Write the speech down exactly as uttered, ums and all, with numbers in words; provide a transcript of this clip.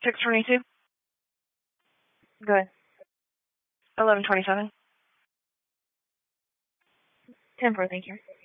six twenty-two. Go ahead. eleven twenty-seven. ten four, thank you.